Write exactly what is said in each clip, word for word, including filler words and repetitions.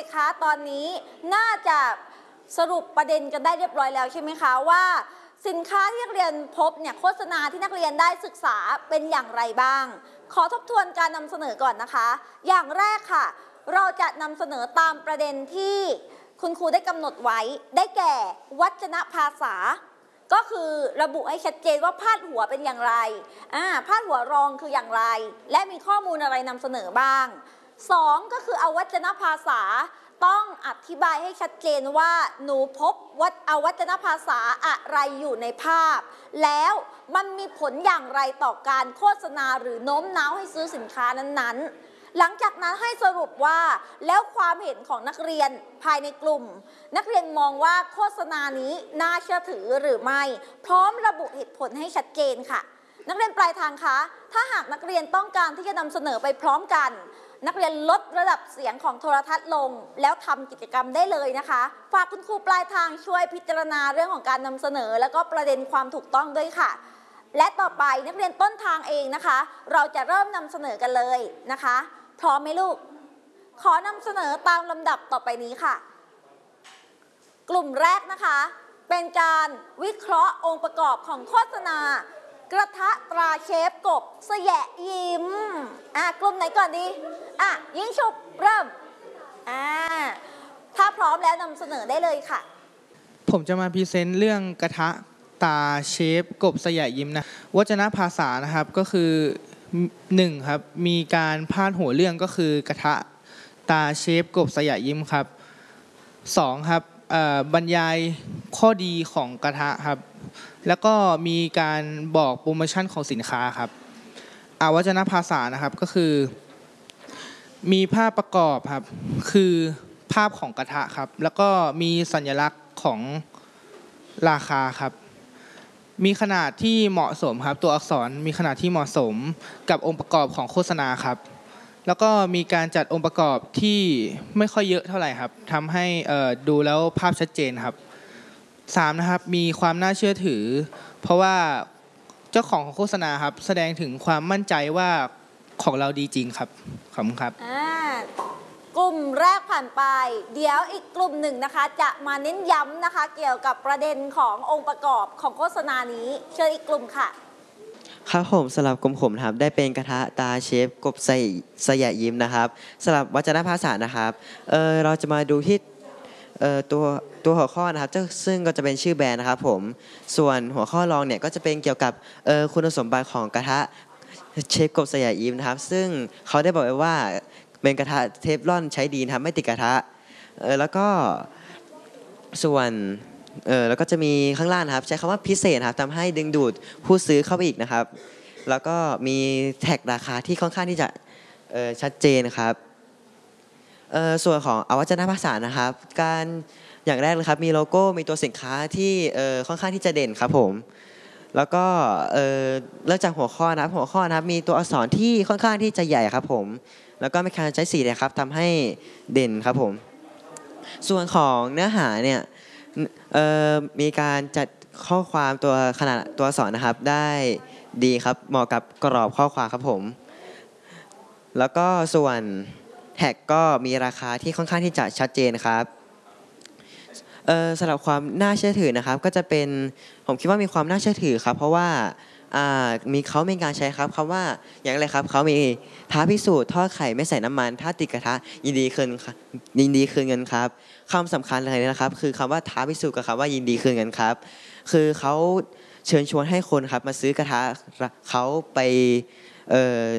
คะตอนนี้น่าจะสรุปประเด็นกันได้เรียบร้อยแล้วใช่ไหมคะว่าสินค้าที่นักเรียนพบเนี่ยโฆษณาที่นักเรียนได้ศึกษาเป็นอย่างไรบ้างขอทบทวนการนำเสนอก่อนนะคะอย่างแรกค่ะเราจะนำเสนอตามประเด็นที่คุณครูได้กำหนดไว้ได้แก่วจนภาษาก็คือระบุให้ชัดเจนว่าพาดหัวเป็นอย่างไรอ่าพาดหัวรองคืออย่างไรและมีข้อมูลอะไรนำเสนอบ้างสองก็คืออวัจนภาษาต้องอธิบายให้ชัดเจนว่าหนูพบวัดอวัจนภาษาอะไรอยู่ในภาพแล้วมันมีผลอย่างไรต่อการโฆษณาหรือโน้มน้าวให้ซื้อสินค้านั้นๆหลังจากนั้นให้สรุปว่าแล้วความเห็นของนักเรียนภายในกลุ่มนักเรียนมองว่าโฆษณานี้น่าเชื่อถือหรือไม่พร้อมระบุเหตุผลให้ชัดเจนค่ะนักเรียนปลายทางคะถ้าหากนักเรียนต้องการที่จะนำเสนอไปพร้อมกันนักเรียนลดระดับเสียงของโทรทัศน์ลงแล้วทำกิจกรรมได้เลยนะคะฝากคุณครูปลายทางช่วยพิจารณาเรื่องของการนำเสนอแล้วก็ประเด็นความถูกต้องด้วยค่ะและต่อไปนักเรียนต้นทางเองนะคะเราจะเริ่มนำเสนอกันเลยนะคะพร้อมไหมลูกขอนำเสนอตามลำดับต่อไปนี้ค่ะกลุ่มแรกนะคะเป็นการวิเคราะห์องค์ประกอบของโฆษณากระทะตราเชฟกบสแยะยิ้มอ่ะกลุ่มไหนก่อนดีอ่ะยิงฉุบเริ่มอ่าถ้าพร้อมแล้วนำเสนอได้เลยค่ะผมจะมาพรีเซนต์เรื่องกระทะตาเชฟกบสยะยิ้มนะวจนภาษานะครับก็คือหนึ่งครับมีการพาดหัวเรื่องก็คือกระทะตาเชฟกบสยะยิ้มครับสองครับบรรยายข้อดีของกระทะครับแล้วก็มีการบอกโปรโมชั่นของสินค้าครับอวจนภาษานะครับก็คือมีภาพประกอบครับคือภาพของกระทะครับแล้วก็มีสัญลักษณ์ของราคาครับมีขนาดที่เหมาะสมครับตัวอักษรมีขนาดที่เหมาะสมกับองค์ประกอบของโฆษณาครับแล้วก็มีการจัดองค์ประกอบที่ไม่ค่อยเยอะเท่าไหร่ครับทำให้ดูแล้วภาพชัดเจนครับสามนะครับมีความน่าเชื่อถือเพราะว่าเจ้าของของโฆษณาครับแสดงถึงความมั่นใจว่าของเราดีจริงครับขอบคุณครับกลุ่มแรกผ่านไปเดี๋ยวอีกกลุ่มหนึ่งนะคะจะมาเน้นย้ำนะคะเกี่ยวกับประเด็นขององค์ประกอบของโฆษณานี้เชิญอีกกลุ่มค่ะครับผมสำหรับกลุ่มผมนะครับได้เป็นกระทะตาเชฟกบใส่สยะยิ้มนะครับสำหรับวจนภาษานะครับเออเราจะมาดูที่เอ่อตัวตัวหัวข้อนะครับซึ่งก็จะเป็นชื่อแบรนด์นะครับผมส่วนหัวข้อรองเนี่ยก็จะเป็นเกี่ยวกับเอ่อคุณสมบัติของกระทะเชฟกบสยะยิ้มนะครับซึ่งเขาได้บอกไว้ว่าเป็นกระทะเทฟลอนใช้ดีนะครับไม่ติดกระทะเออแล้วก็ส่วนเออแล้วก็จะมีข้างล่างนะครับใช้คำว่าพิเศษครับทำให้ดึงดูดผู้ซื้อเข้าไปอีกนะครับแล้วก็มีแท็กราคาที่ค่อนข้างที่จะเออชัดเจนครับเออส่วนของอวัจนภาษานะครับการอย่างแรกเลยครับมีโลโก้มีตัวสินค้าที่เออค่อนข้างที่จะเด่นครับผมแล้วก็เออเริ่มจากหัวข้อนะครับหัวข้อนะครับมีตัวอักษรที่ค่อนข้างที่จะใหญ่ครับผมแล้วก็มีการใช้สีนะครับทำให้เด่นครับผมส่วนของเนื้อหาเนี่ยมีการจัดข้อความตัวขนาดตัวอักษรนะครับได้ดีครับเหมาะกับกรอบข้อความครับผมแล้วก็ส่วนแท็กก็มีราคาที่ค่อนข้างที่จะชัดเจนครับสำหรับความน่าเชื่อถือนะครับก็จะเป็นผมคิดว่ามีความน่าเชื่อถือครับเพราะว่ามีเขามีการใช้ครับคำว่าอย่างไรครับเขามีท้าพิสูจน์ทอดไข่ไม่ใส่น้ำมันถ้าติดกระทะยินดีคืนยินดีคืนเงินครับคำสำคัญเลยนะครับคือคำว่าท้าพิสูจน์กับคำว่ายินดีคืนเงินครับคือเขาเชิญชวนให้คนครับมาซื้อกระทะเขาไปเอ่อ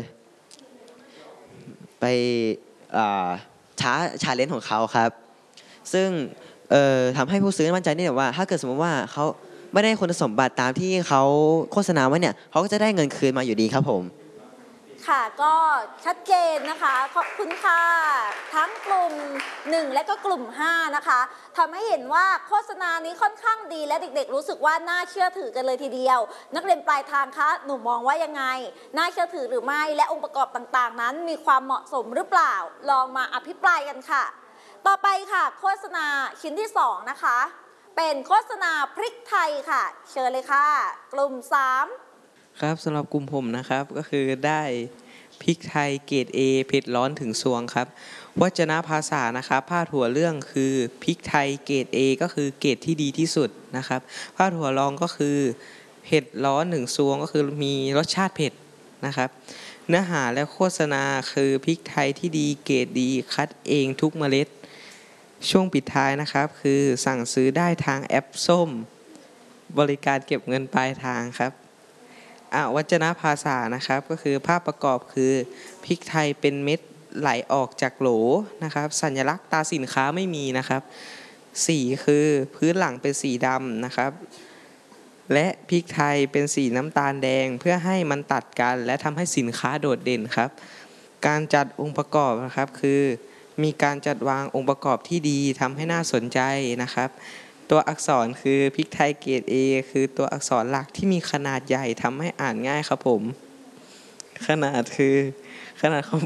ไปช้าชาเลนจ์ของเขาครับซึ่งทำให้ผู้ซื้อมั่นใจได้ว่าถ้าเกิดสมมติว่าเขาไม่ได้คุณสมบัติตามที่เขาโฆษณาไว้เนี่ยเขาก็จะได้เงินคืนมาอยู่ดีครับผมค่ะก็ชัดเจนนะคะขอบคุณค่ะทั้งกลุ่มหนึ่งและก็กลุ่มห้านะคะทำให้เห็นว่าโฆษณานี้ค่อนข้างดีและเด็กๆรู้สึกว่าน่าเชื่อถือกันเลยทีเดียวนักเรียนปลายทางคะหนูมองว่ายังไงน่าเชื่อถือหรือไม่และองค์ประกอบต่างๆนั้นมีความเหมาะสมหรือเปล่าลองมาอภิปรายกันค่ะต่อไปค่ะโฆษณาชิ้นที่สองนะคะเป็นโฆษณาพริกไทยค่ะเชิญเลยค่ะกลุ่มสามครับสำหรับกลุ่มผมนะครับก็คือได้พริกไทยเกรด A เผ็ดร้อนถึงซวงครับวจนภาษานะครับพาดหัวเรื่องคือพริกไทยเกรด A ก็คือเกรดที่ดีที่สุดนะครับพาดหัวรองก็คือเผ็ดร้อนถึงซวงก็คือมีรสชาติเผ็ดนะครับเนื้อหาและโฆษณาคือพริกไทยที่ดีเกรดดีคัดเองทุกเมล็ดช่วงปิดท้ายนะครับคือสั่งซื้อได้ทางแอปส้มบริการเก็บเงินปลายทางครับอวัจนภาษานะครับก็คือภาพประกอบคือพริกไทยเป็นเม็ดไหลออกจากโหลนะครับสัญลักษณ์ตาสินค้าไม่มีนะครับสีคือพื้นหลังเป็นสีดำนะครับและพริกไทยเป็นสีน้ำตาลแดงเพื่อให้มันตัดกันและทำให้สินค้าโดดเด่นครับการจัดองค์ประกอบนะครับคือมีการจัดวางองค์ประกอบที่ดีทำให้น่าสนใจนะครับตัวอักษรคือพริกไทยเกรด A คือตัวอักษรหลักที่มีขนาดใหญ่ทำให้อ่านง่ายครับผมขนาดคือขนาดของ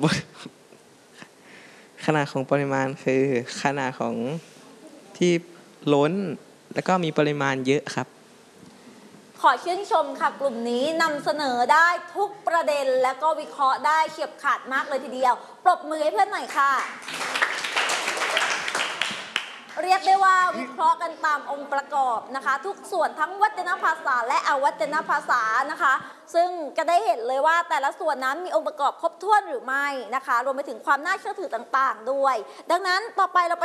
ขนาดของปริมาณคือขนาดของที่ล้นแล้วก็มีปริมาณเยอะครับขอชื่นชมค่ะกลุ่มนี้นำเสนอได้ทุกประเด็นและก็วิเคราะห์ได้เฉียบขาดมากเลยทีเดียวปรบมือให้เพื่อนหน่อยค่ะเรียกได้ว่าวิเคราะห์กันตามองค์ประกอบนะคะทุกส่วนทั้งวจนภาษาและอวัจนภาษานะคะซึ่งก็ได้เห็นเลยว่าแต่ละส่วนนั้นมีองค์ประกอบครบถ้วนหรือไม่นะคะรวมไปถึงความน่าเชื่อถือต่างๆด้วยดังนั้นต่อไปเราไป